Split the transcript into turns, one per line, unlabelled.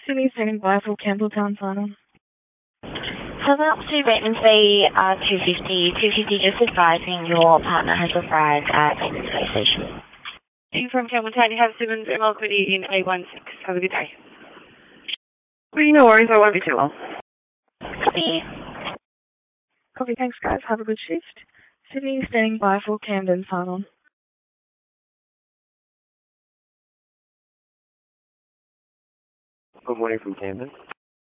Sydney standing by for Campbelltown final.
Southern up to Batemans Bay 250. 250 just advising your partner has arrived at Batemans Bay Station.
Team from Campbelltown, you have Simmons and Melody in A16. Have a good day.
No worries, I won't be too long.
Copy.
Copy, thanks guys. Have a good shift. Sydney standing by for Camden final.
Good morning from Camden.